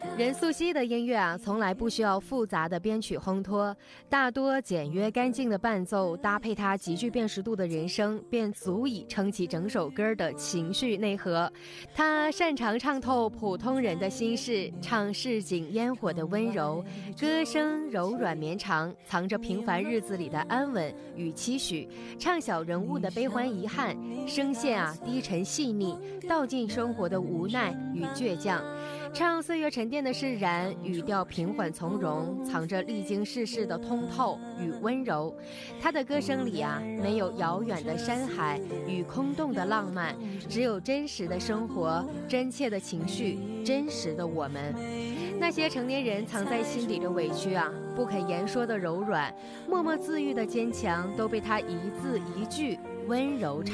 任素汐的音乐啊，从来不需要复杂的编曲烘托，大多简约干净的伴奏搭配她极具辨识度的人声，便足以撑起整首歌的情绪内核。她擅长唱透普通人的心事，唱市井烟火的温柔，歌声柔软绵长，藏着平凡日子里的安稳与期许，唱小人物的悲欢遗憾，声线啊低沉细腻，道尽生活的无奈与倔强。唱岁月沉淀的释然，语调平缓从容，藏着历经世事的通透与温柔。他的歌声里啊，没有遥远的山海与空洞的浪漫，只有真实的生活，真切的情绪，真实的我们。那些成年人藏在心底的委屈啊，不肯言说的柔软，默默自愈的坚强，都被他一字一句温柔唱